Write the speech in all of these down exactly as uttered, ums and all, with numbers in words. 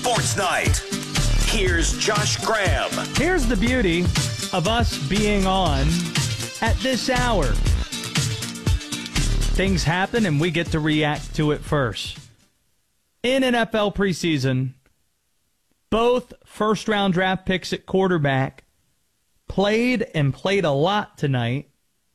Sports Night. Here's Josh Graham. Here's the beauty of us being on at this hour. Things happen and we get to react to it first. In N F L preseason, both first-round draft picks at quarterback played and played a lot tonight.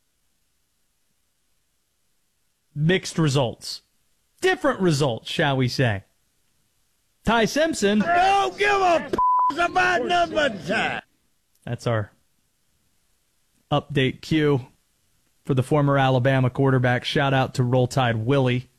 Mixed results. Different results, shall we say. Ty Simpson. Don't give a f*** about number time. That's our update cue for the former Alabama quarterback. Shout out to Roll Tide Willie.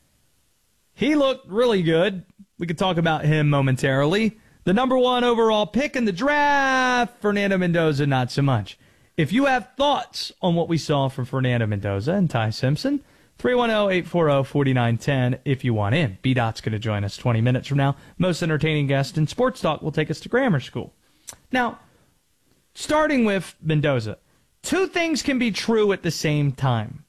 He looked really good. We could talk about him momentarily. The number one overall pick in the draft, Fernando Mendoza, not so much. If you have thoughts on what we saw from Fernando Mendoza and Ty Simpson, three one zero, eight four zero, four nine one zero if you want in. B-Dot's going to join us twenty minutes from now. Most entertaining guest in sports talk will take us to grammar school. Now, starting with Mendoza, two things can be true at the same time.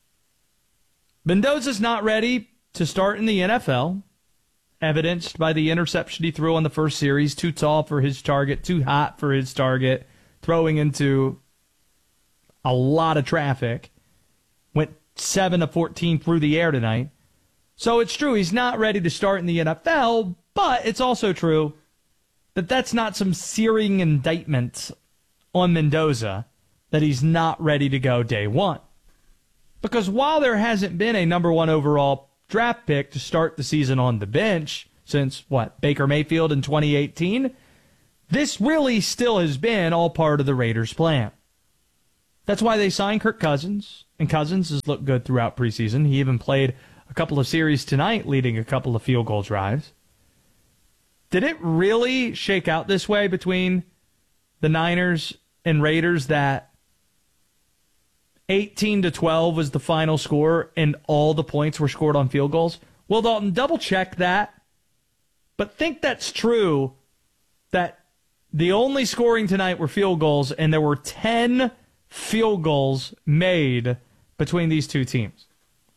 Mendoza's not ready to start in the N F L, evidenced by the interception he threw on the first series. Too tall for his target, too hot for his target, throwing into a lot of traffic. Went seven of fourteen through the air tonight. So it's true, he's not ready to start in the N F L, but it's also true that that's not some searing indictment on Mendoza that he's not ready to go day one. Because while there hasn't been a number one overall draft pick to start the season on the bench since, what, Baker Mayfield in twenty eighteen, this really still has been all part of the Raiders' plan. That's why they signed Kirk Cousins, and Cousins has looked good throughout preseason. He even played a couple of series tonight, leading a couple of field goal drives. Did it really shake out this way between the Niners and Raiders that eighteen to twelve was the final score and all the points were scored on field goals? Well, Dalton, double check that, but think that's true, that the only scoring tonight were field goals and there were ten field goals made between these two teams.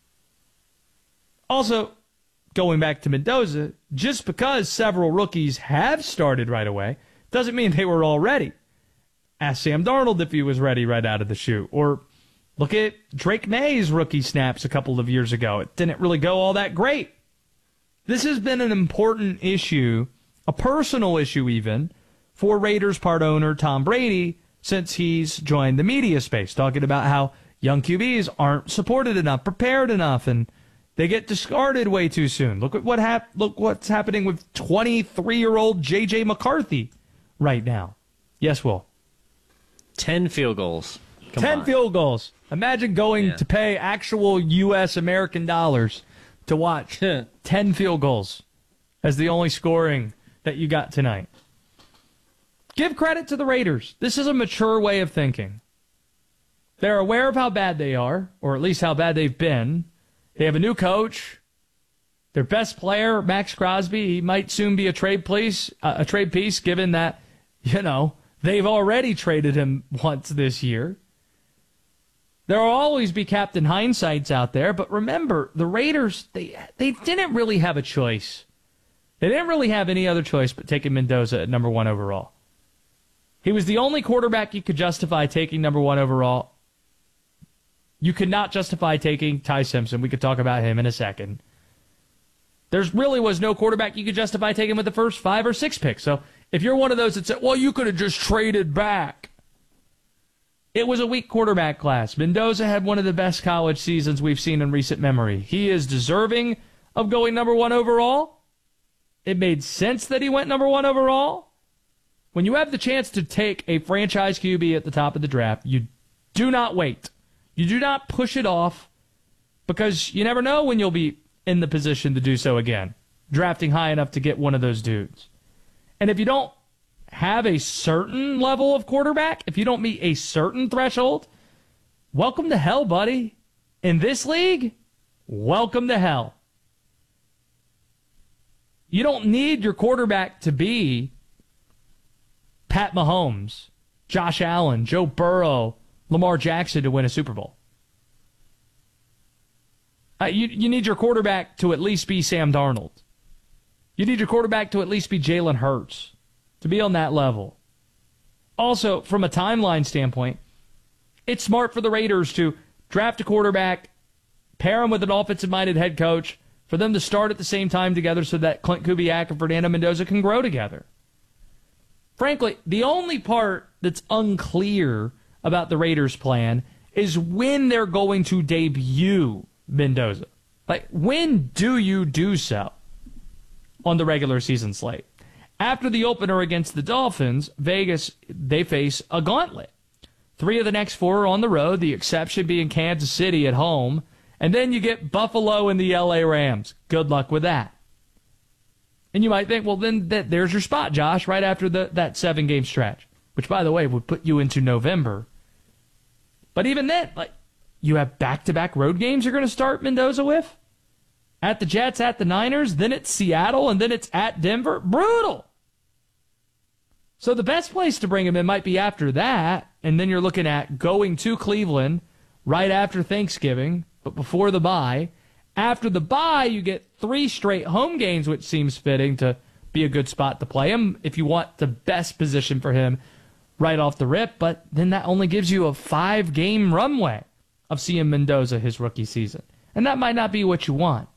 Also, going back to Mendoza, just because several rookies have started right away doesn't mean they were all ready. Ask Sam Darnold if he was ready right out of the chute. Or look at Drake May's rookie snaps a couple of years ago. It didn't really go all that great. This has been an important issue, a personal issue even, for Raiders part owner Tom Brady since he's joined the media space, talking about how young Q Bs aren't supported enough, prepared enough, and they get discarded way too soon. Look at what hap- Look what's happening with twenty-three-year-old J J McCarthy right now. Yes, Will. Ten field goals. Come Ten on. field goals. Imagine going yeah. to pay actual U S American dollars to watch ten field goals as the only scoring that you got tonight. Give credit to the Raiders. This is a mature way of thinking. They're aware of how bad they are, or at least how bad they've been. They have a new coach. Their best player, Max Crosby, he might soon be a trade piece, uh, a trade piece, given that, you know, they've already traded him once this year. There will always be Captain Hindsights out there, but remember, the Raiders, they they didn't really have a choice. They didn't really have any other choice but taking Mendoza at number one overall. He was the only quarterback you could justify taking number one overall. You could not justify taking Ty Simpson. We could talk about him in a second. There really was no quarterback you could justify taking with the first five or six picks. So if you're one of those that said, well, you could have just traded back. It was a weak quarterback class. Mendoza had one of the best college seasons we've seen in recent memory. He is deserving of going number one overall. It made sense that he went number one overall. When you have the chance to take a franchise Q B at the top of the draft, you do not wait. You do not push it off because you never know when you'll be in the position to do so again, drafting high enough to get one of those dudes. And if you don't have a certain level of quarterback, if you don't meet a certain threshold, welcome to hell, buddy. In this league, welcome to hell. You don't need your quarterback to be Pat Mahomes, Josh Allen, Joe Burrow, Lamar Jackson to win a Super Bowl. Uh, you, you need your quarterback to at least be Sam Darnold. You need your quarterback to at least be Jalen Hurts, to be on that level. Also, from a timeline standpoint, it's smart for the Raiders to draft a quarterback, pair him with an offensive-minded head coach, for them to start at the same time together so that Clint Kubiak and Fernando Mendoza can grow together. Frankly, the only part that's unclear about the Raiders' plan is when they're going to debut Mendoza. Like, when do you do so on the regular season slate? After the opener against the Dolphins, Vegas, they face a gauntlet. Three of the next four are on the road, the exception being Kansas City at home. And then you get Buffalo and the L A Rams. Good luck with that. And you might think, well, then that, there's your spot, Josh, right after the, that seven-game stretch, which, by the way, would put you into November. But even then, like, you have back-to-back road games you're going to start Mendoza with? At the Jets, at the Niners, then it's Seattle, and then it's at Denver. Brutal! So the best place to bring him in might be after that, and then you're looking at going to Cleveland right after Thanksgiving, but before the bye. After the bye, you get three straight home games, which seems fitting to be a good spot to play him if you want the best position for him right off the rip. But then that only gives you a five-game runway of seeing Mendoza his rookie season. And that might not be what you want.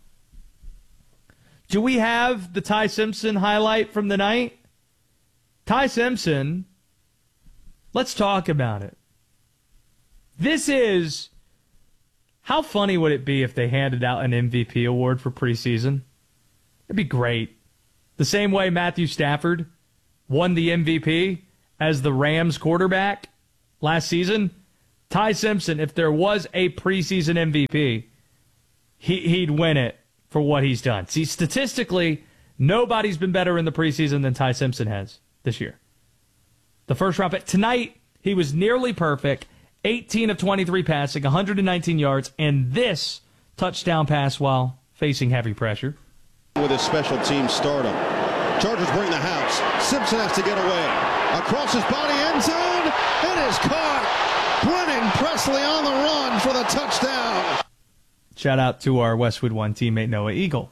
Do we have the Ty Simpson highlight from the night? Ty Simpson, let's talk about it. This is... How funny would it be if they handed out an M V P award for preseason? It'd be great. The same way Matthew Stafford won the M V P as the Rams quarterback last season. Ty Simpson, if there was a preseason M V P, he, he'd win it for what he's done. See, statistically, nobody's been better in the preseason than Ty Simpson has this year. The first round pick. Tonight, he was nearly perfect. eighteen of twenty-three passing, one hundred nineteen yards, and this touchdown pass while facing heavy pressure. With his special team stardom. Chargers bring the house. Simpson has to get away. Across his body, end zone. It is caught. Brennan Presley on the run for the touchdown. Shout out to our Westwood One teammate, Noah Eagle.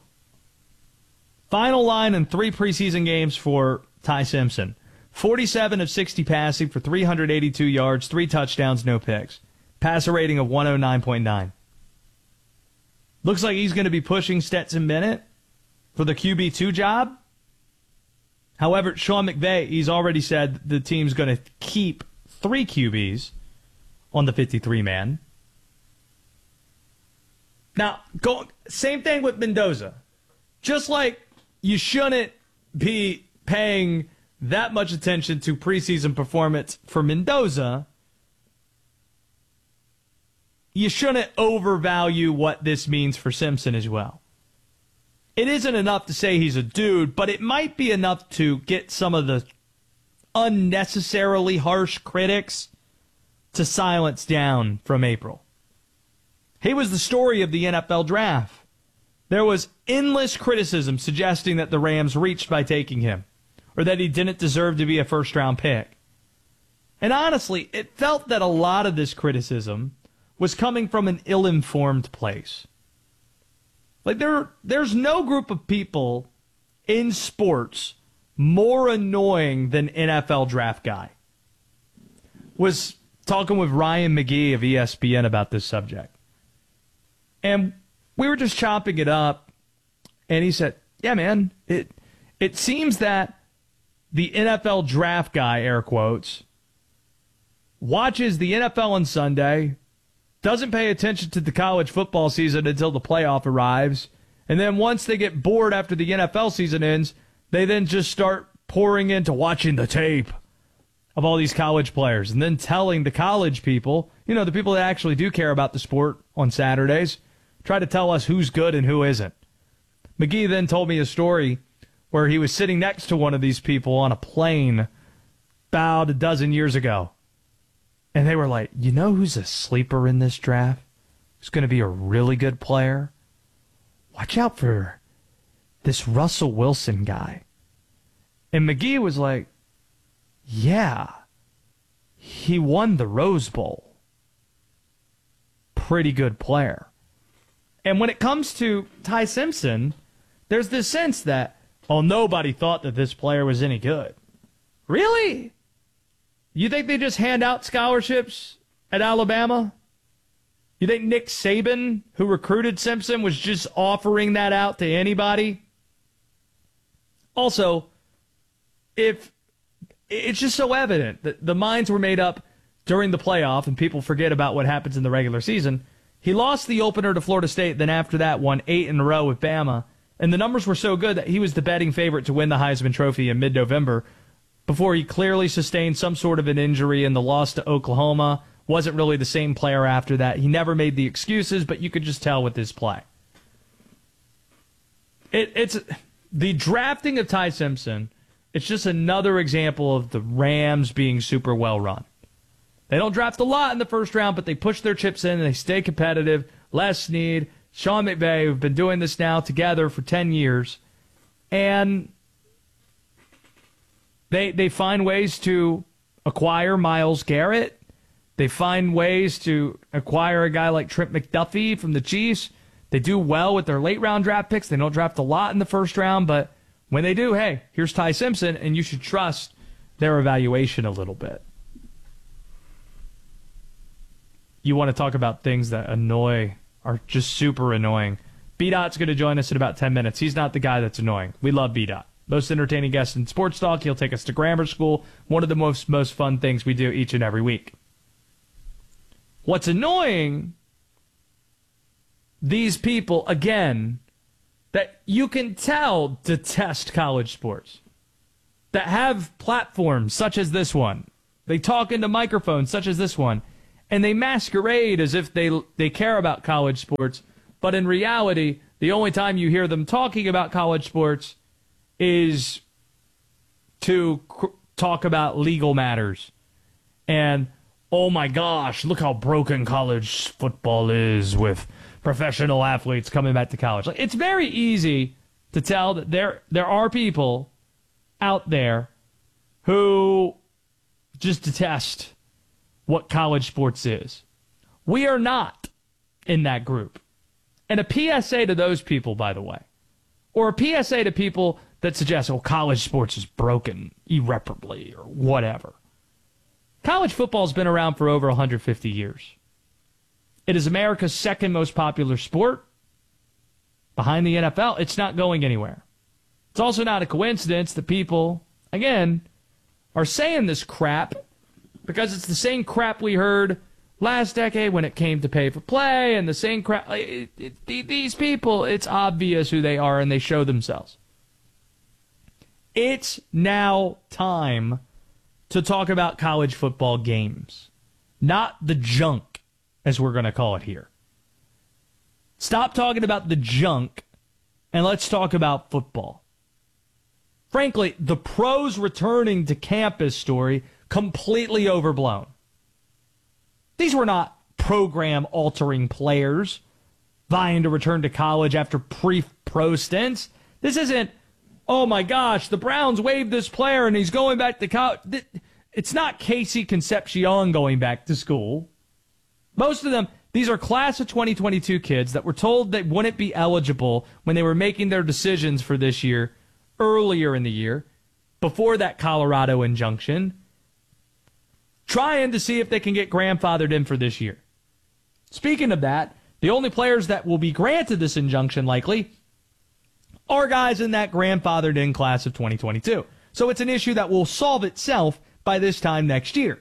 Final line in three preseason games for Ty Simpson. forty-seven of sixty passing for three hundred eighty-two yards, three touchdowns, no picks. Passer rating of one oh nine point nine. Looks like he's going to be pushing Stetson Bennett for the Q B two job. However, Sean McVay, he's already said the team's going to keep three Q Bs on the fifty-three man. Now, go, same thing with Mendoza. Just like you shouldn't be paying that much attention to preseason performance for Mendoza, you shouldn't overvalue what this means for Simpson as well. It isn't enough to say he's a dude, but it might be enough to get some of the unnecessarily harsh critics to silence down from April. He was the story of the N F L draft. There was endless criticism suggesting that the Rams reached by taking him, or that he didn't deserve to be a first-round pick. And honestly, it felt that a lot of this criticism was coming from an ill-informed place. Like, there, there's no group of people in sports more annoying than N F L draft guy. Was talking with Ryan McGee of E S P N about this subject. And we were just chopping it up, and he said, yeah, man, it it seems that the N F L draft guy, air quotes, watches the N F L on Sunday, doesn't pay attention to the college football season until the playoff arrives, and then once they get bored after the N F L season ends, they then just start pouring into watching the tape of all these college players and then telling the college people, you know, the people that actually do care about the sport on Saturdays, try to tell us who's good and who isn't. McGee then told me a story where he was sitting next to one of these people on a plane about a dozen years ago. And they were like, you know who's a sleeper in this draft? Who's going to be a really good player? Watch out for this Russell Wilson guy. And McGee was like, yeah, he won the Rose Bowl. Pretty good player. And when it comes to Ty Simpson, there's this sense that, oh, nobody thought that this player was any good. Really? You think they just hand out scholarships at Alabama? You think Nick Saban, who recruited Simpson, was just offering that out to anybody? Also, if it's just so evident that the minds were made up during the playoff and people forget about what happens in the regular season. He lost the opener to Florida State, then after that won eight in a row with Bama. And the numbers were so good that he was the betting favorite to win the Heisman Trophy in mid-November before he clearly sustained some sort of an injury in the loss to Oklahoma. Wasn't really the same player after that. He never made the excuses, but you could just tell with his play. It, it's the drafting of Ty Simpson. It's just another example of the Rams being super well run. They don't draft a lot in the first round, but they push their chips in and they stay competitive. Les Snead, Sean McVay, who've been doing this now together for ten years. And they they find ways to acquire Myles Garrett. They find ways to acquire a guy like Trent McDuffie from the Chiefs. They do well with their late round draft picks. They don't draft a lot in the first round, but when they do, hey, here's Ty Simpson, and you should trust their evaluation a little bit. You want to talk about things that annoy, are just super annoying. B-Dot's going to join us in about ten minutes. He's not the guy that's annoying. We love B-Dot. Most entertaining guest in sports talk. He'll take us to grammar school. One of the most, most fun things we do each and every week. What's annoying, these people, again, that you can tell detest college sports, that have platforms such as this one. They talk into microphones such as this one, and they masquerade as if they they care about college sports, but in reality, the only time you hear them talking about college sports is to cr- talk about legal matters. And, oh my gosh, look how broken college football is with professional athletes coming back to college. Like, it's very easy to tell that there there are people out there who just detest what college sports is. We are not in that group. And a P S A to those people, by the way, or a P S A to people that suggest, oh, college sports is broken irreparably or whatever. College football's been around for over one hundred fifty years. It is America's second most popular sport. Behind the N F L, it's not going anywhere. It's also not a coincidence that people, again, are saying this crap because it's the same crap we heard last decade when it came to pay for play, and the same crap. It, it, it, these people, it's obvious who they are, and they show themselves. It's now time to talk about college football games, not the junk, as we're going to call it here. Stop talking about the junk, and let's talk about football. Frankly, the pros returning to campus story, completely overblown. These were not program-altering players vying to return to college after pre-pro stints. This isn't, oh my gosh, the Browns waived this player and he's going back to college. It's not Casey Concepcion going back to school. Most of them, these are class of twenty twenty-two kids that were told they wouldn't be eligible when they were making their decisions for this year earlier in the year, before that Colorado injunction, trying to see if they can get grandfathered in for this year. Speaking of that, the only players that will be granted this injunction likely are guys in that grandfathered in class of twenty twenty-two. So it's an issue that will solve itself by this time next year.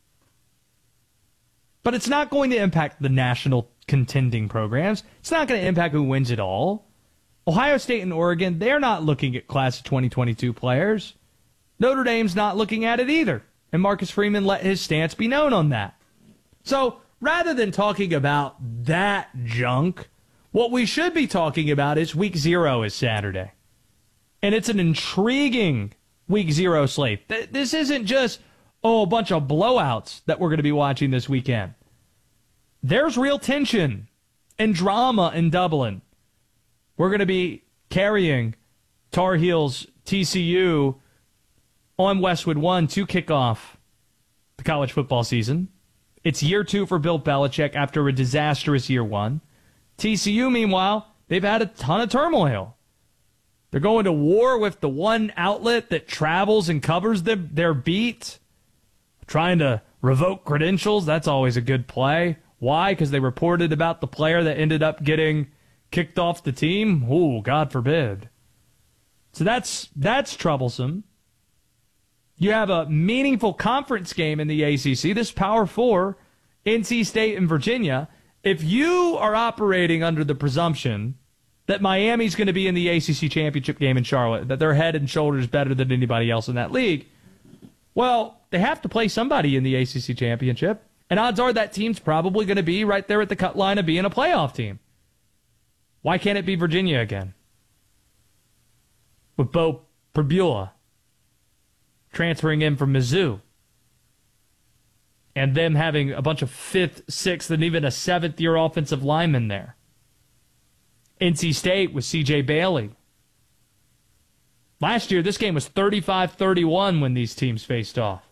But it's not going to impact the national contending programs. It's not going to impact who wins it all. Ohio State and Oregon, they're not looking at class of twenty twenty-two players. Notre Dame's not looking at it either. And Marcus Freeman let his stance be known on that. So rather than talking about that junk, what we should be talking about is week zero is Saturday. And it's an intriguing week zero slate. This isn't just, oh, a bunch of blowouts that we're going to be watching this weekend. There's real tension and drama in Dublin. We're going to be carrying Tar Heels T C U on Westwood One to kick off the college football season. It's year two for Bill Belichick after a disastrous year one. T C U, meanwhile, they've had a ton of turmoil. They're going to war with the one outlet that travels and covers them, their beat. Trying to revoke credentials, that's always a good play. Why? Because they reported about the player that ended up getting kicked off the team? Ooh, God forbid. So that's that's troublesome. You have a meaningful conference game in the A C C, this Power Four, N C State and Virginia. If you are operating under the presumption that Miami's going to be in the A C C championship game in Charlotte, that they're head and shoulders better than anybody else in that league, well, they have to play somebody in the A C C championship, and odds are that team's probably going to be right there at the cut line of being a playoff team. Why can't it be Virginia again? With Bo Perbula transferring in from Mizzou, and them having a bunch of fifth, sixth, and even a seventh-year offensive lineman there. N C State with C J Bailey. Last year, this game was thirty-five thirty-one when these teams faced off.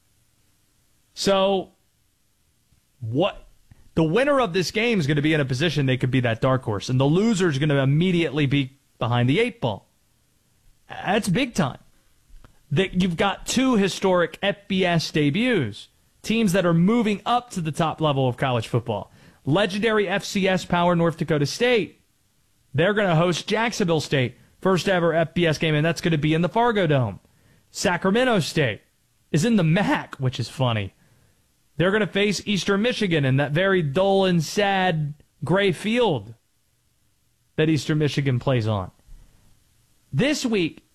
So, what the winner of this game is going to be in a position they could be that dark horse, and the loser is going to immediately be behind the eight ball. That's big time. That you've got two historic F B S debuts, teams that are moving up to the top level of college football. Legendary F C S power North Dakota State. They're going to host Jacksonville State, first ever F B S game, and that's going to be in the Fargo Dome. Sacramento State is in the M A C, which is funny. They're going to face Eastern Michigan in that very dull and sad gray field that Eastern Michigan plays on. This week,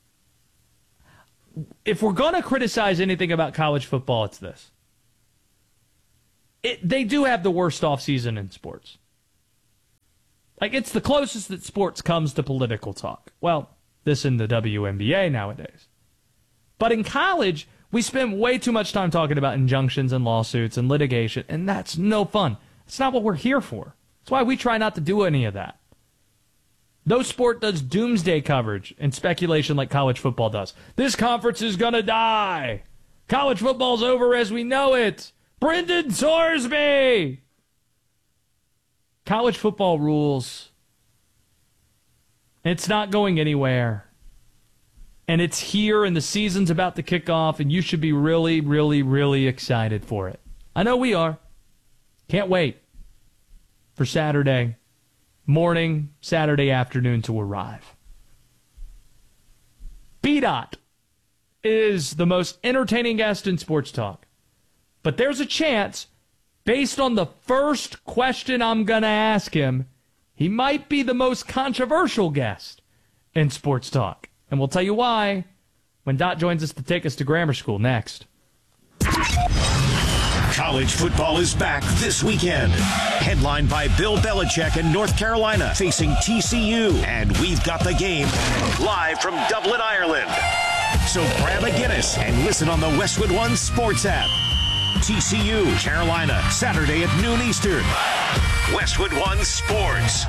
if we're going to criticize anything about college football, it's this. It, they do have the worst offseason in sports. Like, it's the closest that sports comes to political talk. Well, this in the W N B A nowadays. But in college, we spend way too much time talking about injunctions and lawsuits and litigation, and that's no fun. It's not what we're here for. That's why we try not to do any of that. No sport does doomsday coverage and speculation like college football does. This conference is going to die. College football's over as we know it. Brendan Sorsby. College football rules. It's not going anywhere. And it's here, and the season's about to kick off, and you should be really, really, really excited for it. I know we are. Can't wait for Saturday morning, Saturday afternoon to arrive. B DOT is the most entertaining guest in sports talk. But there's a chance, based on the first question I'm going to ask him, he might be the most controversial guest in sports talk. And we'll tell you why when Dot joins us to take us to grammar school next. College football is back this weekend. Headlined by Bill Belichick in North Carolina facing T C U. And we've got the game live from Dublin, Ireland. So grab a Guinness and listen on the Westwood One Sports app. T C U, Carolina, Saturday at noon Eastern. Westwood One Sports.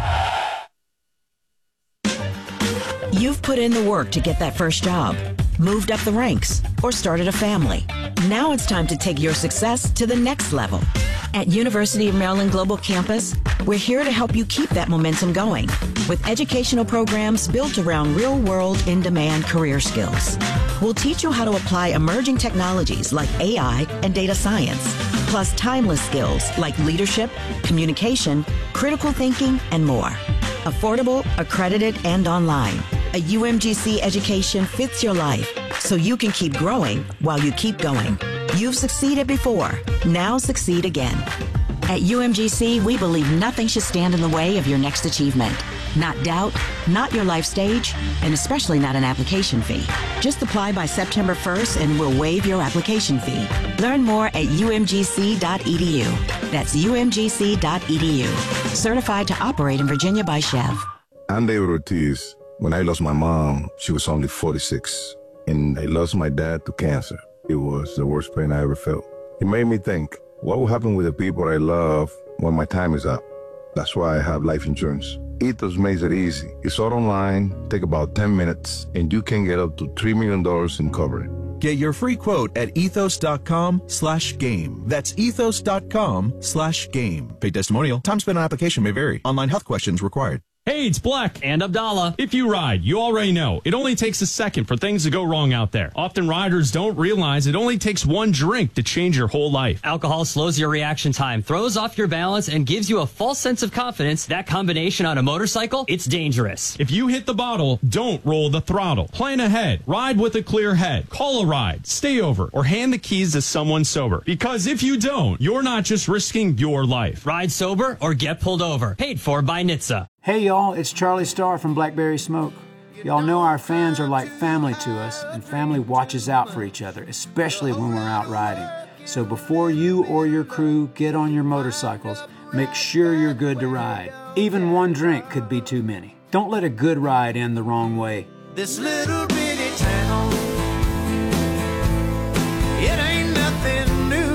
You've put in the work to get that first job, moved up the ranks, or started a family. Now it's time to take your success to the next level. At University of Maryland Global Campus, we're here to help you keep that momentum going with educational programs built around real-world, in-demand career skills. We'll teach you how to apply emerging technologies like A I and data science, plus timeless skills like leadership, communication, critical thinking, and more. Affordable, accredited, and online. A U M G C education fits your life, so you can keep growing while you keep going. You've succeeded before. Now succeed again. At U M G C, we believe nothing should stand in the way of your next achievement. Not doubt, not your life stage, and especially not an application fee. Just apply by September first and we'll waive your application fee. Learn more at U M G C dot E D U. That's U M G C dot E D U. Certified to operate in Virginia by Chev. I'm David Ortiz. When I lost my mom, she was only forty-six. And I lost my dad to cancer. It was the worst pain I ever felt. It made me think, what will happen with the people I love when my time is up? That's why I have life insurance. Ethos makes it easy. It's all online, take about ten minutes, and you can get up to three million dollars in coverage. Get your free quote at ethos.com slash game. That's ethos.com slash game. Paid testimonial. Time spent on application may vary. Online health questions required. Hey, it's Black. And Abdallah. If you ride, you already know. It only takes a second for things to go wrong out there. Often riders don't realize it only takes one drink to change your whole life. Alcohol slows your reaction time, throws off your balance, and gives you a false sense of confidence. That combination on a motorcycle, it's dangerous. If you hit the bottle, don't roll the throttle. Plan ahead. Ride with a clear head. Call a ride. Stay over. Or hand the keys to someone sober. Because if you don't, you're not just risking your life. Ride sober or get pulled over. Paid for by N H T S A. Hey y'all, it's Charlie Starr from Blackberry Smoke. Y'all know our fans are like family to us, and family watches out for each other, especially when we're out riding. So before you or your crew get on your motorcycles, make sure you're good to ride. Even one drink could be too many. Don't let a good ride end the wrong way. This little bitty town, it ain't nothing new.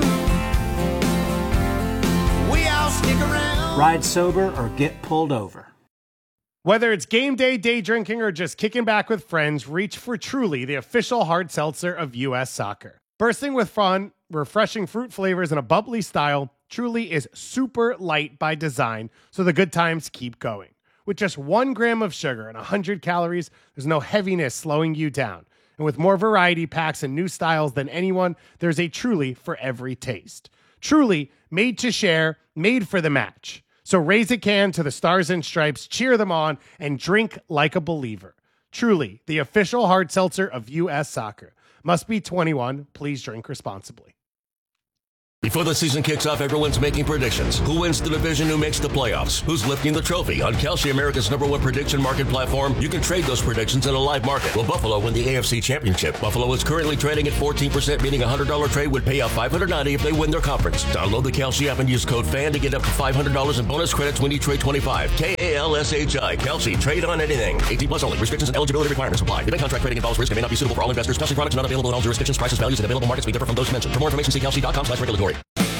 We all stick around. Ride sober or get pulled over. Whether it's game day, day drinking, or just kicking back with friends, reach for Truly, the official hard seltzer of U S Soccer. Bursting with fun, refreshing fruit flavors, and a bubbly style, Truly is super light by design, so the good times keep going. With just one gram of sugar and one hundred calories, there's no heaviness slowing you down. And with more variety packs and new styles than anyone, there's a Truly for every taste. Truly, made to share, made for the match. So raise a can to the Stars and Stripes, cheer them on, and drink like a believer. Truly, the official hard seltzer of U S Soccer. Must be twenty-one. Please drink responsibly. Before the season kicks off, everyone's making predictions. Who wins the division? Who makes the playoffs? Who's lifting the trophy? On Kalshi, America's number one prediction market platform, you can trade those predictions in a live market. Will Buffalo win the A F C Championship? Buffalo is currently trading at fourteen percent, meaning a one hundred dollars trade would pay out five hundred ninety dollars if they win their conference. Download the Kalshi app and use code FAN to get up to five hundred dollars in bonus credits when you trade twenty-five. K A L S H I. Kalshi. Trade on anything. eighteen plus only. Restrictions and eligibility requirements apply. Event contract trading involves risk and may not be suitable for all investors. Kalshi products not available in all jurisdictions. Prices, values, and available markets may differ from those mentioned. For more information, see kalshi dot com slash regulatory.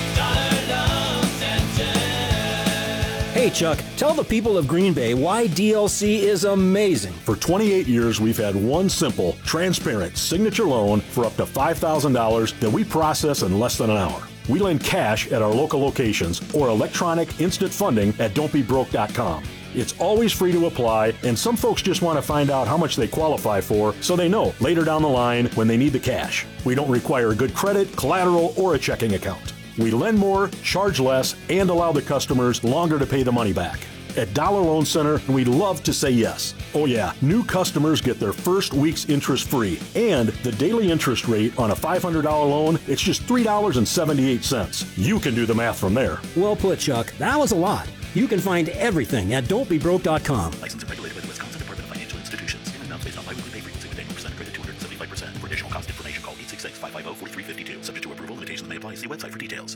Hey Chuck, tell the people of Green Bay why D L C is amazing. For twenty-eight years, we've had one simple, transparent signature loan for up to five thousand dollars that we process in less than an hour. We lend cash at our local locations or electronic instant funding at don't be broke dot com. It's always free to apply, and some folks just want to find out how much they qualify for so they know later down the line when they need the cash. We don't require good credit, collateral, or a checking account. We lend more, charge less, and allow the customers longer to pay the money back. At Dollar Loan Center, we'd love to say yes. Oh yeah, new customers get their first week's interest free, and the daily interest rate on a five hundred dollars loan, it's just three dollars and seventy-eight cents. You can do the math from there. Well put, Chuck. That was a lot. You can find everything at don't be broke dot com. Licensed and regulated by the Wisconsin Department of Financial Institutions. In amounts based on biweekly pay frequency with annual percent credit two hundred seventy-five percent. For additional cost information, call eight six six, five five zero, four three five two. Subject to approval, limitations may apply. See website for details.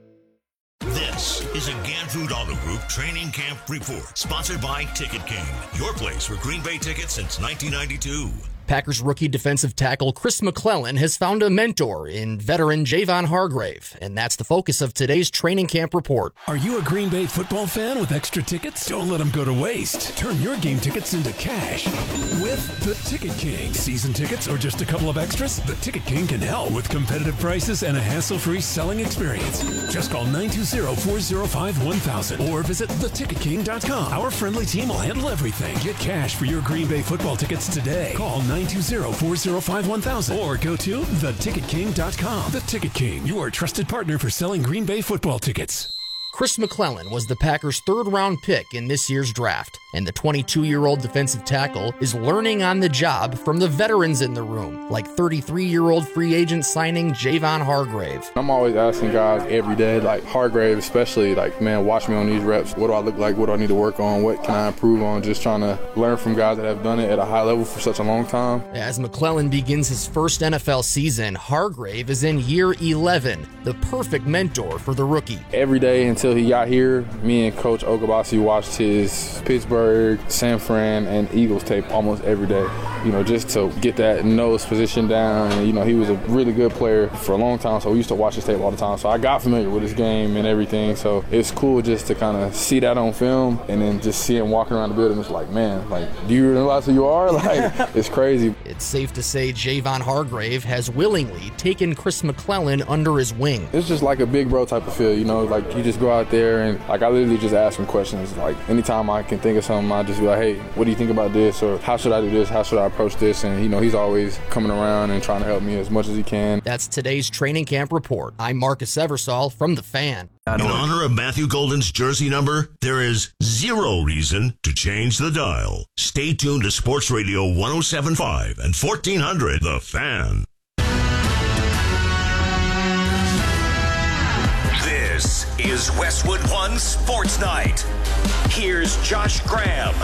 This is a Ganfood Auto Group Training Camp Report, sponsored by Ticket King, your place for Green Bay tickets since nineteen ninety-two. Packers rookie defensive tackle Chris McClellan has found a mentor in veteran Javon Hargrave, and that's the focus of today's training camp report. Are you a Green Bay football fan with extra tickets? Don't let them go to waste. Turn your game tickets into cash with the Ticket King. Season tickets or just a couple of extras? The Ticket King can help with competitive prices and a hassle-free selling experience. Just call nine two zero, four zero five, one thousand or visit the ticket king dot com. Our friendly team will handle everything. Get cash for your Green Bay football tickets today. Call nine two zero, four zero five, one thousand or go to the ticket king dot com. The Ticket King, your trusted partner for selling Green Bay football tickets. Chris McClellan was the Packers' third-round pick in this year's draft, and the twenty-two-year-old defensive tackle is learning on the job from the veterans in the room, like thirty-three-year-old free agent signing Javon Hargrave. I'm always asking guys every day, like Hargrave especially, like, man, watch me on these reps. What do I look like? What do I need to work on? What can I improve on? Just trying to learn from guys that have done it at a high level for such a long time. As McClellan begins his first N F L season, Hargrave is in year eleven, the perfect mentor for the rookie. Every day until he got here, me and Coach Okabasi watched his Pittsburgh, San Fran, and Eagles tape almost every day, you know, just to get that nose position down. And, you know, he was a really good player for a long time, so we used to watch his tape all the time. So I got familiar with his game and everything, so it's cool just to kind of see that on film and then just see him walking around the building. It's like, man, like, do you realize who you are? Like, it's crazy. It's safe to say Javon Hargrave has willingly taken Chris McClellan under his wing. It's just like a big bro type of feel, you know, like you just go out there and, like, I literally just ask him questions. Like, anytime I can think of something something, I just be like, hey, what do you think about this? Or how should I do this? How should I approach this? And, you know, he's always coming around and trying to help me as much as he can. That's today's training camp report. I'm Marcus Eversole from The Fan. In honor of Matthew Golden's jersey number, there is zero reason to change the dial. Stay tuned to Sports Radio one oh seven point five and fourteen hundred The Fan. This is Westwood One Sports Night. Here's Josh Graham.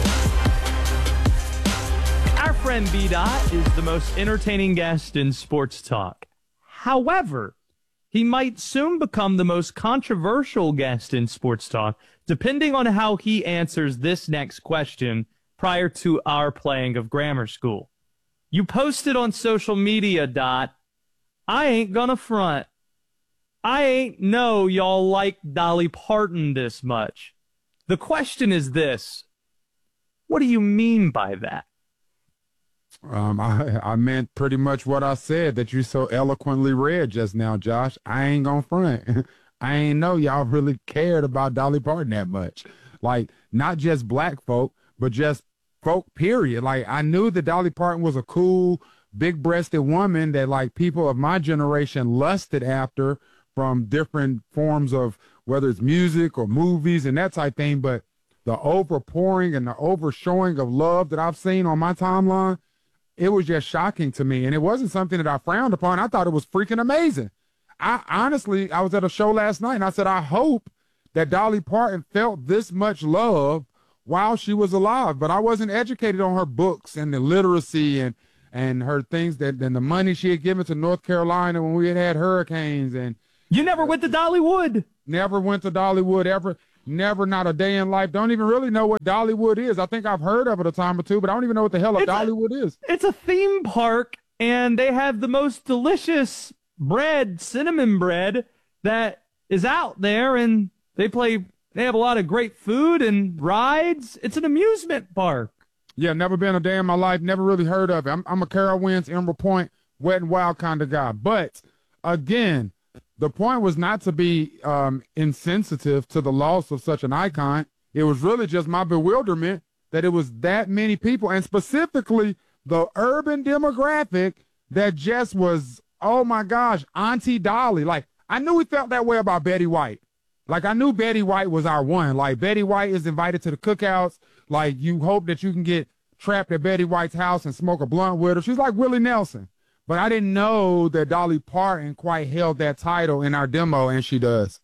Our friend B-Dot is the most entertaining guest in sports talk. However, he might soon become the most controversial guest in sports talk, depending on how he answers this next question prior to our playing of grammar school. You posted on social media, Dot, I ain't gonna front. I ain't know y'all like Dolly Parton this much. The question is this. What do you mean by that? Um, I, I meant pretty much what I said that you so eloquently read just now, Josh. I ain't gonna front. I ain't know y'all really cared about Dolly Parton that much. Like, not just black folk, but just folk, period. Like, I knew that Dolly Parton was a cool, big-breasted woman that, like, people of my generation lusted after from different forms of, whether it's music or movies and that type thing. But the overpouring and the overshowing of love that I've seen on my timeline, it was just shocking to me. And it wasn't something that I frowned upon. I thought it was freaking amazing. I honestly, I was at a show last night and I said, I hope that Dolly Parton felt this much love while she was alive. But I wasn't educated on her books and the literacy and, and her things that, and the money she had given to North Carolina when we had had hurricanes. And you never went to Dollywood. Never went to Dollywood ever. Never, not a day in life. Don't even really know what Dollywood is. I think I've heard of it a time or two, but I don't even know what the hell a Dollywood is. It's a theme park, and they have the most delicious bread, cinnamon bread, that is out there, and they play, they have a lot of great food and rides. It's an amusement park. Yeah, never been a day in my life. Never really heard of it. I'm, I'm a Carowinds, Emerald Point, Wet and Wild kind of guy. But, again, the point was not to be um, insensitive to the loss of such an icon. It was really just my bewilderment that it was that many people, and specifically the urban demographic that just was, oh my gosh, Auntie Dolly. Like, I knew we felt that way about Betty White. Like, I knew Betty White was our one. Like, Betty White is invited to the cookouts. Like, you hope that you can get trapped at Betty White's house and smoke a blunt with her. She's like Willie Nelson. But I didn't know that Dolly Parton quite held that title in our demo, and she does.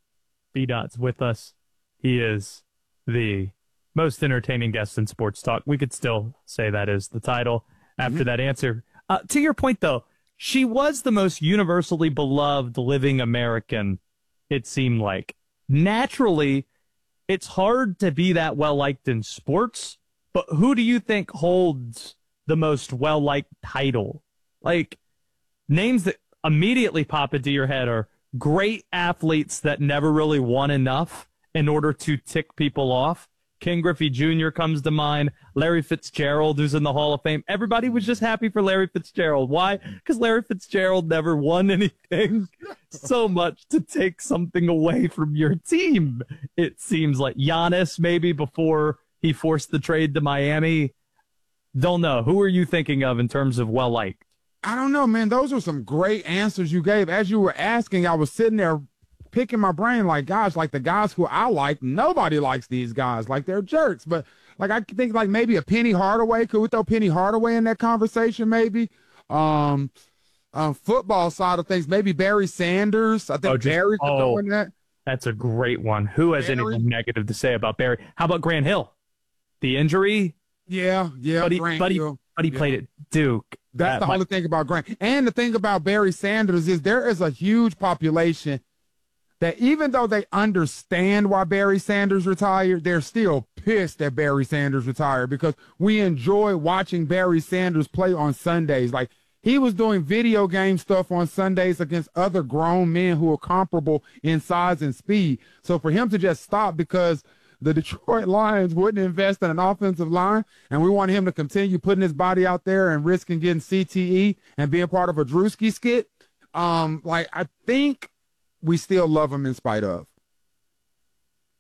B-Dot's with us. He is the most entertaining guest in sports talk. We could still say that is the title after mm-hmm. that answer. Uh, to your point, though, she was the most universally beloved living American, it seemed like. Naturally, it's hard to be that well-liked in sports, but who do you think holds the most well-liked title? Like, names that immediately pop into your head are great athletes that never really won enough in order to tick people off. Ken Griffey Junior comes to mind. Larry Fitzgerald, who's in the Hall of Fame. Everybody was just happy for Larry Fitzgerald. Why? Because Larry Fitzgerald never won anything. So much to take something away from your team. It seems like Giannis, maybe before he forced the trade to Miami. Don't know. Who are you thinking of in terms of well-liked? I don't know, man. Those are some great answers you gave. As you were asking, I was sitting there picking my brain like, gosh, like the guys who I like, nobody likes these guys. Like, they're jerks. But, like, I think, like, maybe a Penny Hardaway. Could we throw Penny Hardaway in that conversation, maybe? Um, um, football side of things, maybe Barry Sanders. I think oh, just, Barry could oh, throw in that. That's a great one. Who has Barry? Anything negative to say about Barry? How about Grant Hill? The injury? Yeah, yeah. But he, Grant but he, Hill. but he yeah. played at Duke. That's uh, the only thing about Grant. And the thing about Barry Sanders is there is a huge population that even though they understand why Barry Sanders retired, they're still pissed that Barry Sanders retired because we enjoy watching Barry Sanders play on Sundays. Like, he was doing video game stuff on Sundays against other grown men who are comparable in size and speed. So for him to just stop because the Detroit Lions wouldn't invest in an offensive line, and we want him to continue putting his body out there and risking getting C T E and being part of a Drewski skit. Um, like, I think we still love him in spite of.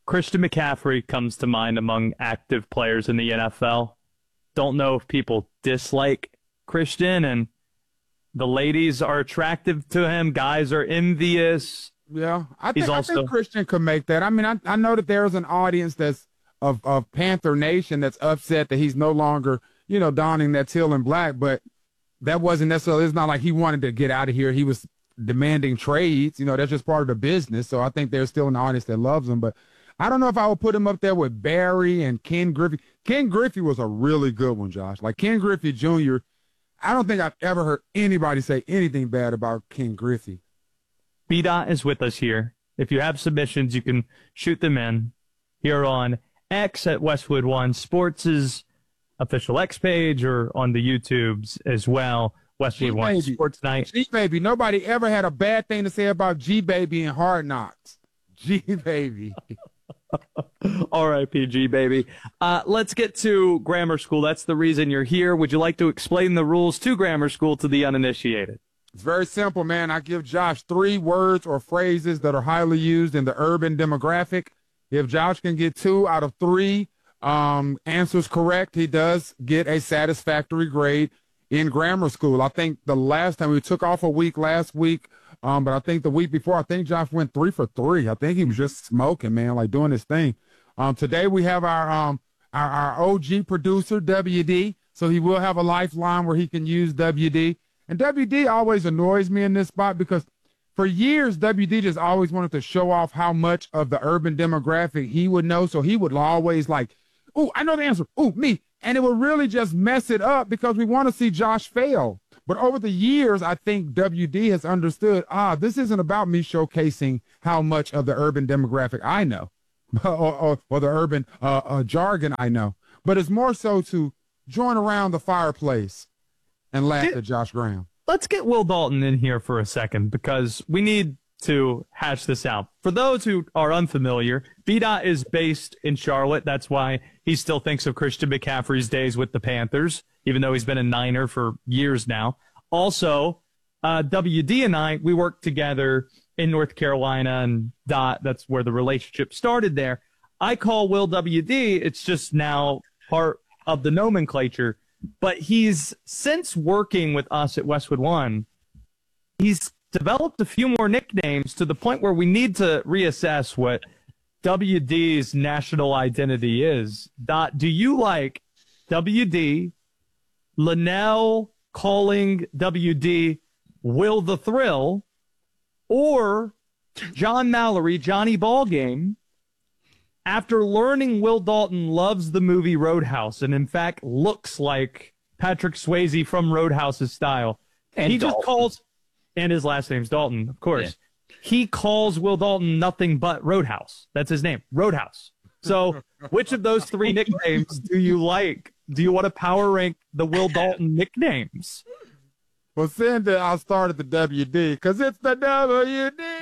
Christian McCaffrey comes to mind among active players in the N F L. Don't know if people dislike Christian and the ladies are attractive to him. Guys are envious. Yeah, I He's think, also, I think Christian could make that. I mean, I, I know that there's an audience that's of, of Panther Nation that's upset that he's no longer, you know, donning that teal and black, but that wasn't necessarily, it's not like he wanted to get out of here. He was demanding trades. You know, that's just part of the business. So I think there's still an audience that loves him. But I don't know if I would put him up there with Barry and Ken Griffey. Ken Griffey was a really good one, Josh. Like Ken Griffey Junior, I don't think I've ever heard anybody say anything bad about Ken Griffey. B DOT is with us here. If you have submissions, you can shoot them in here on X at Westwood One Sports' official X page or on the YouTubes as well. Westwood One Sports Night. G-Baby. Nobody ever had a bad thing to say about G-Baby and Hard Knocks. G-Baby. R I P G-Baby. Uh, let's get to grammar school. That's the reason you're here. Would you like to explain the rules to grammar school to the uninitiated? It's very simple, man. I give Josh three words or phrases that are highly used in the urban demographic. If Josh can get two out of three um, answers correct, he does get a satisfactory grade in grammar school. I think the last time we took off a week last week, um, but I think the week before, I think Josh went three for three. I think he was just smoking, man, like doing his thing. Um, today we have our, um, our our O G producer, W D, so he will have a lifeline where he can use W D. And W D always annoys me in this spot because for years, W D just always wanted to show off how much of the urban demographic he would know. So he would always like, oh, I know the answer. Oh, me. And it would really just mess it up because we want to see Josh fail. But over the years, I think W D has understood, ah, this isn't about me showcasing how much of the urban demographic I know or, or, or the urban uh, uh, jargon I know. But it's more so to join around the fireplace and laugh Did, at Josh Graham. Let's get Will Dalton in here for a second because we need to hash this out. For those who are unfamiliar, B DOT is based in Charlotte. That's why he still thinks of Christian McCaffrey's days with the Panthers, even though he's been a Niner for years now. Also, uh, W D and I, we worked together in North Carolina, and Dot, that's where the relationship started there. I call Will W D. It's just now part of the nomenclature. But he's, since working with us at Westwood One, he's developed a few more nicknames to the point where we need to reassess what W D's national identity is. Dot, do you like W D, Linnell calling W D Will the Thrill, or John Mallory, Johnny Ballgame, after learning Will Dalton loves the movie Roadhouse and, in fact, looks like Patrick Swayze from Roadhouse's style? And he Dalton. just calls, and his last name's Dalton, of course. Yeah. He calls Will Dalton nothing but Roadhouse. That's his name, Roadhouse. So which of those three nicknames do you like? Do you want to power rank the Will Dalton nicknames? Well, send it, I'll start at the W D because it's the W D.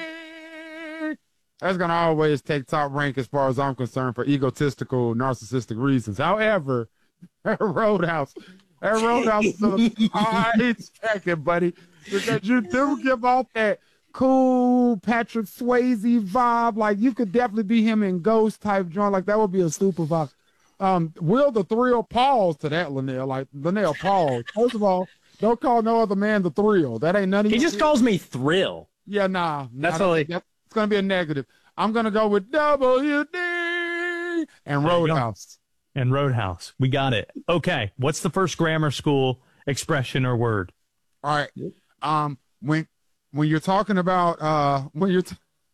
That's going to always take top rank as far as I'm concerned for egotistical, narcissistic reasons. However, that Roadhouse, that Roadhouse is a high second, buddy, because you do give off that cool Patrick Swayze vibe. Like, you could definitely be him in Ghost type joint. Like, that would be a super vibe. Um, Will the Thrill, pause to that, Linnell. Like, Linnell, pause. First of all, don't call no other man the Thrill. That ain't none of He you. just calls me Thrill. Yeah, nah. That's nah, all he... It's going to be a negative. I'm going to go with W D and Roadhouse. And Roadhouse. We got it. Okay. What's the first grammar school expression or word? All right. Um, when when you're talking about uh when you're t-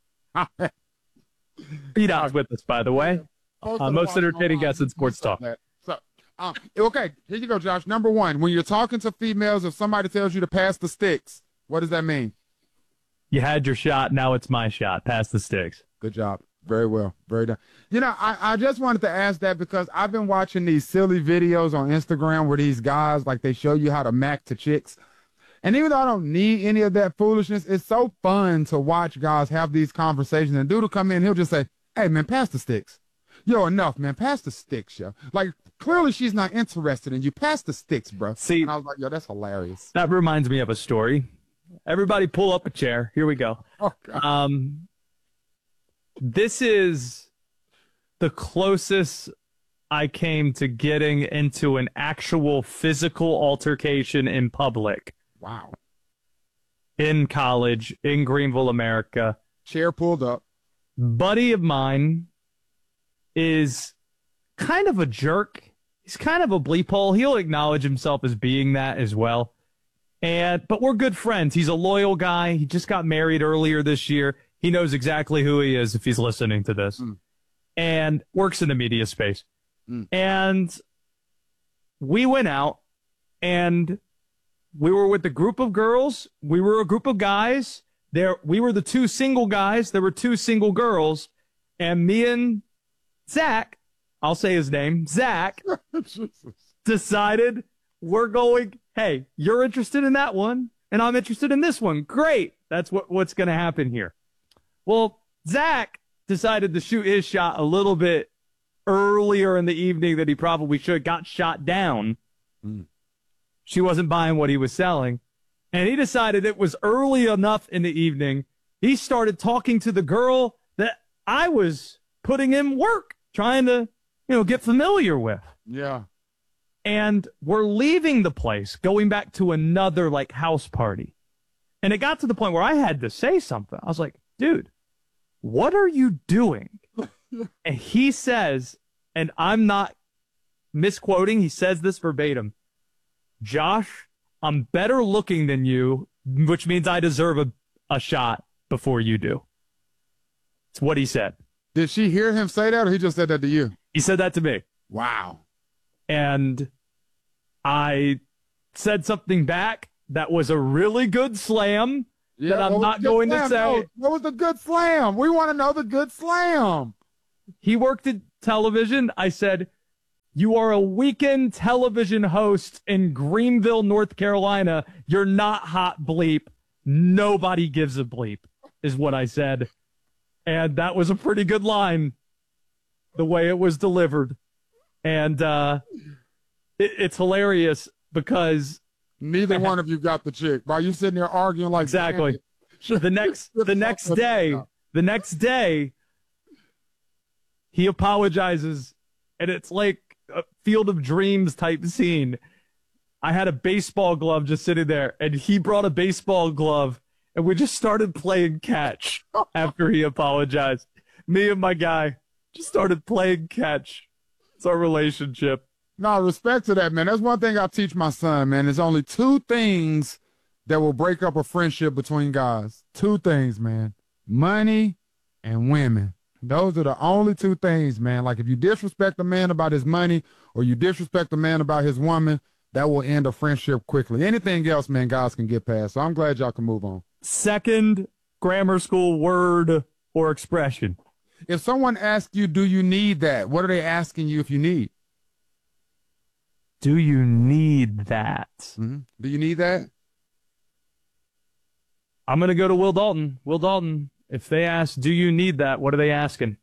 B DOT's with us, by the way. Uh, most entertaining guest in sports talk. So, um, okay, here you go, Josh. Number one, when you're talking to females, if somebody tells you to pass the sticks, what does that mean? You had your shot. Now it's my shot. Pass the sticks. Good job. Very well. Very done. You know, I, I just wanted to ask that because I've been watching these silly videos on Instagram where these guys, like, they show you how to mac to chicks. And even though I don't need any of that foolishness, it's so fun to watch guys have these conversations. And dude will come in, he'll just say, hey, man, pass the sticks. Yo, enough, man. Pass the sticks, yo. Like, clearly she's not interested in you. Pass the sticks, bro. See, and I was like, yo, that's hilarious. That reminds me of a story. Everybody pull up a chair. Here we go. Oh, God. Um, this is the closest I came to getting into an actual physical altercation in public. Wow. In college, in Greenville, America. Chair pulled up. Buddy of mine is kind of a jerk. He's kind of a bleep hole. He'll acknowledge himself as being that as well. And but we're good friends. He's a loyal guy. He just got married earlier this year. He knows exactly who he is if he's listening to this. Mm. And works in the media space. Mm. And we went out and we were with a group of girls. We were a group of guys. There, we were the two single guys. There were two single girls. And me and Zach, I'll say his name, Zach, decided we're going, hey, you're interested in that one, and I'm interested in this one. Great. That's what, what's going to happen here. Well, Zach decided to shoot his shot a little bit earlier in the evening than he probably should. Got shot down. Mm. She wasn't buying what he was selling. And he decided it was early enough in the evening. He started talking to the girl that I was putting in work, trying to, you know, get familiar with. Yeah. And we're leaving the place, going back to another, like, house party. And it got to the point where I had to say something. I was like, dude, what are you doing? And he says, and I'm not misquoting, he says this verbatim, Josh, I'm better looking than you, which means I deserve a, a shot before you do. It's what he said. Did she hear him say that, or he just said that to you? He said that to me. Wow. And I said something back that was a really good slam yeah, that I'm not going slam? to say. No, what was the good slam? We want to know the good slam. He worked at television. I said, you are a weekend television host in Greenville, North Carolina. You're not hot bleep. Nobody gives a bleep, is what I said. And that was a pretty good line, the way it was delivered. And uh, it, it's hilarious because neither one of you got the chick. While you sitting there arguing like exactly. The next the next day, the next day, he apologizes, and it's like a Field of Dreams type scene. I had a baseball glove just sitting there, and he brought a baseball glove, and we just started playing catch after he apologized. Me and my guy just started playing catch. It's our relationship. No, respect to that, man. That's one thing I teach my son, man. There's only two things that will break up a friendship between guys. Two things, man. Money and women. Those are the only two things, man. Like if you disrespect a man about his money or you disrespect a man about his woman, that will end a friendship quickly. Anything else, man, guys can get past. So I'm glad y'all can move on. Second grammar school word or expression. If someone asks you, do you need that? What are they asking you if you need? Do you need that? Mm-hmm. Do you need that? I'm going to go to Will Dalton. Will Dalton, if they ask, do you need that? What are they asking?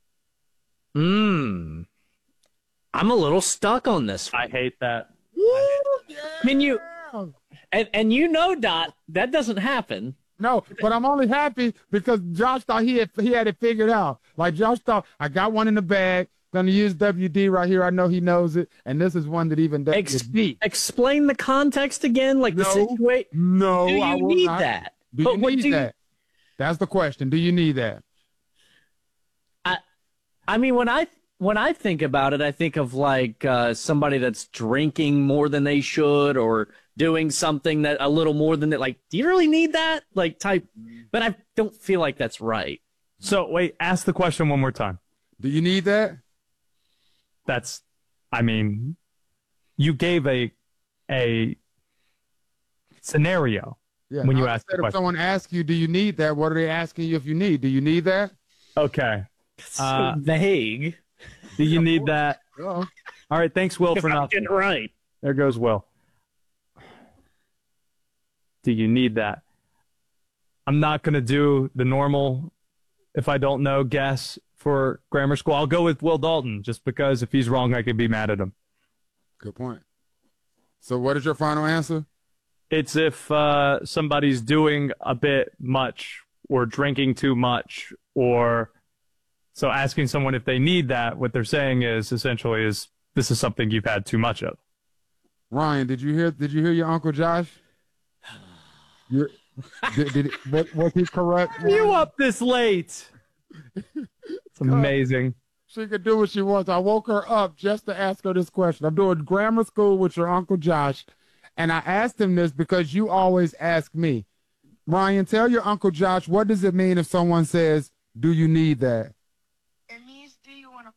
Hmm. I'm a little stuck on this one. I hate that. Can you, and, and you know, Dot, that doesn't happen. No, but I'm only happy because Josh thought he had, he had it figured out. Like Josh thought, I got one in the bag. Gonna use W D right here. I know he knows it, and this is one that even W D. Ex- explain the context again, like no, the situation. No, do you I will need not. that? Do but you what need do that? You... That's the question. Do you need that? I, I mean, when I when I think about it, I think of like uh, somebody that's drinking more than they should, or doing something that a little more than that. Like, do you really need that? Like type, but I don't feel like that's right. So wait, ask the question one more time. Do you need that? That's, I mean, you gave a a scenario yeah, when you I asked the said question. If someone asks you, do you need that? What are they asking you if you need? Do you need that? Okay. So uh, vague. Do you need that? Oh. All right, thanks, Will, for nothing. Right. There goes Will. Do you need that? I'm not going to do the normal, if I don't know, guess for grammar school. I'll go with Will Dalton, just because if he's wrong, I could be mad at him. Good point. So what is your final answer? It's if uh, somebody's doing a bit much or drinking too much or So asking someone if they need that, what they're saying is essentially is this is something you've had too much of. Ryan, did you hear? Did you hear your Uncle Josh? You're, did, did it, was, was he correct? You up this late? It's amazing. She could do what she wants. I woke her up just to ask her this question. I'm doing grammar school with your Uncle Josh, and I asked him this because you always ask me. Ryan, tell your Uncle Josh, what does it mean if someone says, do you need that? It means, do you want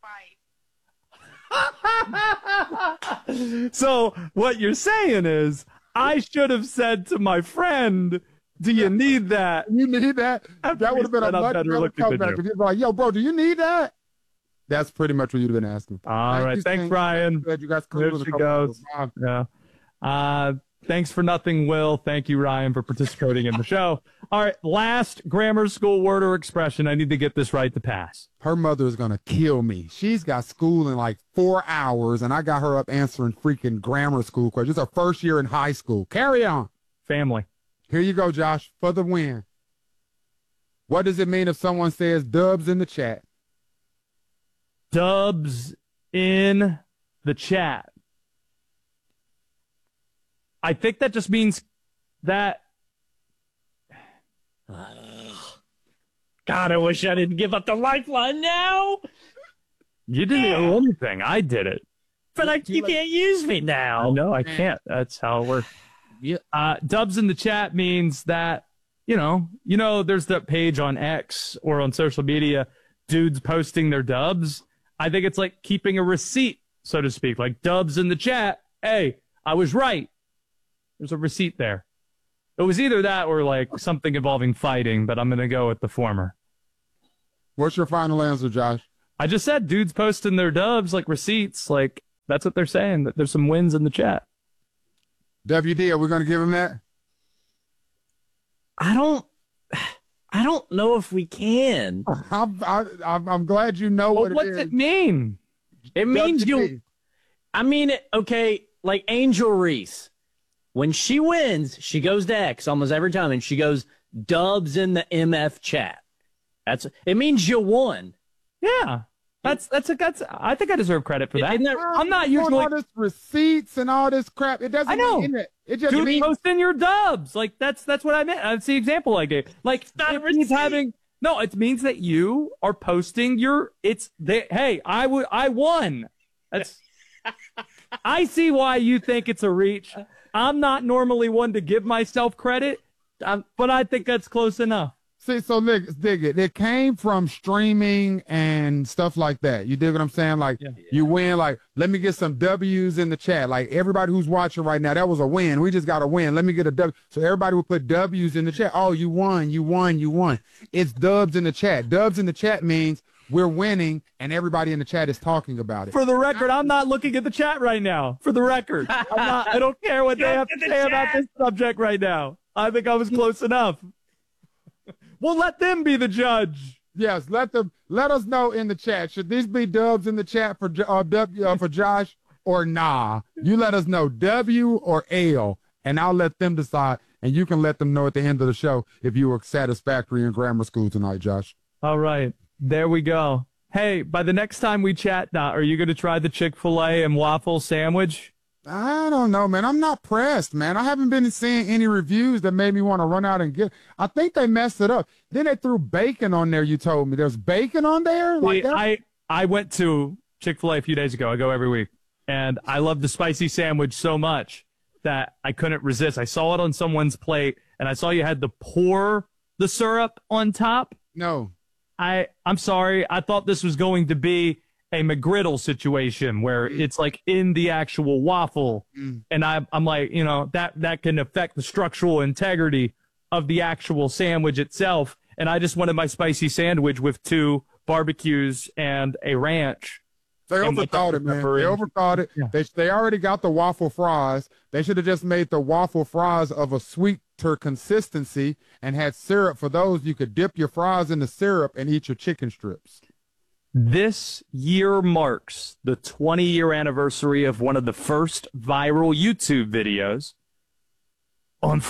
to fight? So what you're saying is, I should have said to my friend, do you need that? You need that? That would have been a much better comeback. If you'd be like, yo, bro, do you need that? That's pretty much what you'd have been asking. All Thank right. you, Thanks, Sting. Brian. Glad you guys There she goes. Yeah. Uh, thanks for nothing, Will. Thank you, Ryan, for participating in the show. All right. Last grammar school word or expression. I need to get this right to pass. Her mother is going to kill me. She's got school in like four hours, and I got her up answering freaking grammar school questions. It's her first year in high school. Carry on. Family. Here you go, Josh, for the win. What does it mean if someone says dubs in the chat? Dubs in the chat. I think that just means that. God, I wish I didn't give up the lifeline now. You didn't Yeah. do anything. I did it. But I, you can't use me now. I know I can't. That's how it works. Yeah. Uh, dubs in the chat means that, you know, you know, there's that page on X or on social media, dudes posting their dubs. I think it's like keeping a receipt, so to speak, like dubs in the chat. Hey, I was right. There's a receipt there. It was either that or like something involving fighting, but I'm going to go with the former. What's your final answer, Josh? I just said dudes posting their dubs like receipts. Like that's what they're saying, that there's some wins in the chat. W D, are we going to give him that? I don't. I don't know if we can. I'm, I, I'm, I'm glad you know Well, what it what's is. it mean? It means W D. you. I mean, okay, like Angel Reese. When she wins, she goes to X almost every time, and she goes dubs in the M F chat. That's it means you won. Yeah, that's that's a that's. I think I deserve credit for that. Isn't that- I'm not You want usually. all this receipts and all this crap. It doesn't I know. mean it. It just Dude, means post in your dubs. Like that's that's what I meant. That's the example I gave. Like not it a means receipt. having no. It means that you are posting your. It's they. Hey, I would. I won. That's. I see why you think it's a reach. I'm not normally one to give myself credit, um, but I think that's close enough. See, so look, dig it. It came from streaming and stuff like that. You dig what I'm saying? Like, Yeah. you win, like, let me get some W's in the chat. Like, everybody who's watching right now, that was a win. We just got a win. Let me get a W. So everybody would put W's in the chat. Oh, you won, you won, you won. It's dubs in the chat. Dubs in the chat means we're winning, and everybody in the chat is talking about it. For the record, I'm not looking at the chat right now. For the record, I'm not, I don't care what they have to say about this subject right now. I think I was close enough. We'll let them be the judge. Yes, let them let us know in the chat. Should these be dubs in the chat for Jo- uh, W uh, for Josh or nah? You let us know W or L, and I'll let them decide. And you can let them know at the end of the show if you were satisfactory in grammar school tonight, Josh. All right, there we go. Hey, by the next time we chat, now, are you going to try the Chick-fil-A and waffle sandwich? I don't know, man. I'm not pressed, man. I haven't been seeing any reviews that made me want to run out and get. I think they messed it up. Then they threw bacon on there. You told me there's bacon on there. Like See, that? I I went to Chick-fil-A a few days ago. I go every week, and I love the spicy sandwich so much that I couldn't resist. I saw it on someone's plate, and I saw you had to pour the syrup on top. No, I I'm sorry. I thought this was going to be a McGriddle situation where it's like in the actual waffle, Mm. and I I'm like, you know, that that can affect the structural integrity of the actual sandwich itself. And I just wanted my spicy sandwich with two barbecues and a ranch. They And my overthought it, man. pepper They and- overthought it. Yeah. They they already got the waffle fries. They should have just made the waffle fries of a sweeter consistency and had syrup for those. You could dip your fries in the syrup and eat your chicken strips. This year marks the twenty-year anniversary of one of the first viral YouTube videos.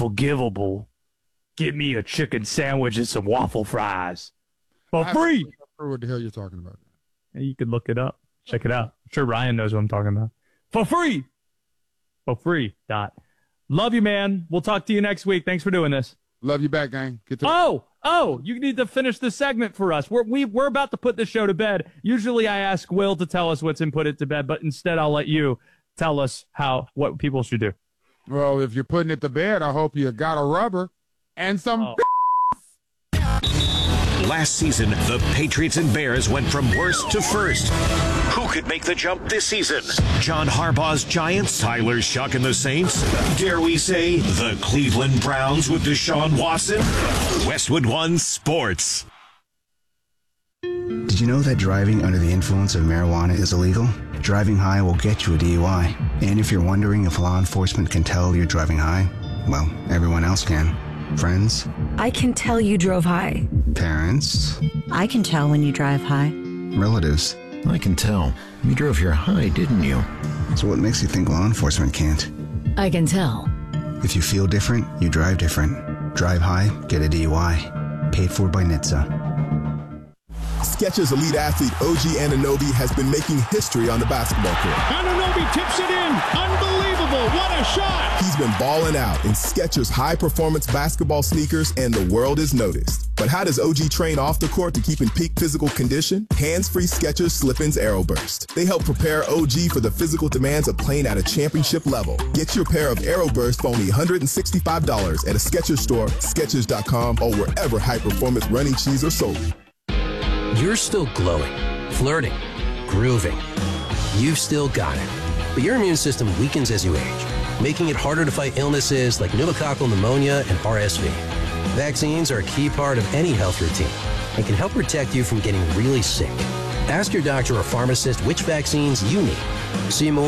Unforgivable. Get me a chicken sandwich and some waffle fries. For I- free. sure what the hell you're talking about. You could look it up. Check it out. I'm sure Ryan knows what I'm talking about. For free. For free. Dot. Love you, man. We'll talk to you next week. Thanks for doing this. Love you back, gang. Get to oh, oh, you need to finish this segment for us. We're, we, we're about to put this show to bed. Usually I ask Will to tell us what's in Put It to Bed, but instead I'll let you tell us how what people should do. Well, if you're putting it to bed, I hope you got a rubber and some... Oh. Last season, the Patriots and Bears went from worst to first. Who could make the jump this season? John Harbaugh's Giants, Tyler Shuck and the Saints? Dare we say the Cleveland Browns with Deshaun Watson? Westwood One Sports. Did you know that driving under the influence of marijuana is illegal? Driving high will get you a D U I. And if you're wondering if law enforcement can tell you're driving high, well, everyone else can. Friends? I can tell you drove high. Parents? I can tell when you drive high. Relatives? I can tell. You drove here high, didn't you? So what makes you think law enforcement can't? I can tell. If you feel different, you drive different. Drive high, get a D U I. Paid for by N H T S A. Skechers elite athlete O G Anunoby has been making history on the basketball court. Anunoby tips it in. Unbelievable. What a shot. He's been balling out in Skechers high-performance basketball sneakers, and the world is noticed. But how does O G train off the court to keep in peak physical condition? Hands-free Skechers Slip-ins Aeroburst. They help prepare O G for the physical demands of playing at a championship level. Get your pair of Aeroburst for only one hundred sixty-five dollars at a Skechers store, Skechers dot com, or wherever high-performance running shoes are sold. You're still glowing, flirting, grooving. You've still got it. But your immune system weakens as you age, making it harder to fight illnesses like pneumococcal pneumonia and R S V. Vaccines are a key part of any health routine and can help protect you from getting really sick. Ask your doctor or pharmacist which vaccines you need. See more